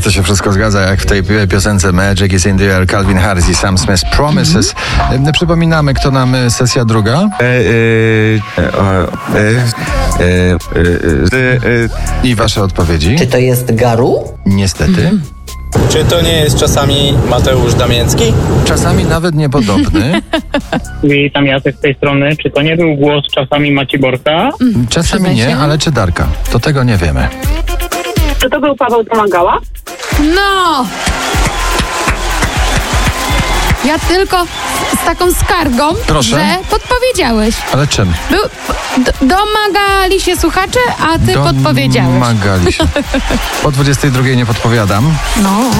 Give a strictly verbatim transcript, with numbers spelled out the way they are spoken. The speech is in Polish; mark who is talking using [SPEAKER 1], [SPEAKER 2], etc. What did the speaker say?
[SPEAKER 1] to się wszystko zgadza, jak w tej piosence Magic is in the Air, Calvin Harris i Sam Smith Promises. Mm-hmm. Przypominamy, kto nam sesja druga.
[SPEAKER 2] E, e, e, e, e, e,
[SPEAKER 1] I wasze odpowiedzi?
[SPEAKER 3] Czy to jest Garu?
[SPEAKER 1] Niestety. Mm-hmm.
[SPEAKER 4] Czy to nie jest czasami Mateusz Damięcki?
[SPEAKER 1] Czasami nawet niepodobny.
[SPEAKER 5] Witam, Jacek z tej strony. Czy to nie był głos czasami Maciborka?
[SPEAKER 1] Czasami nie, ale czy Darka? To tego nie wiemy.
[SPEAKER 6] Czy to był Paweł Domagała?
[SPEAKER 7] No! Ja tylko z taką skargą,
[SPEAKER 1] Proszę?
[SPEAKER 7] że podpowiedziałeś.
[SPEAKER 1] Ale czym?
[SPEAKER 7] Był, d- domagali się słuchacze, a ty podpowiedziałeś.
[SPEAKER 1] Domagali się. Po dwudziestej drugiej nie podpowiadam.
[SPEAKER 7] No.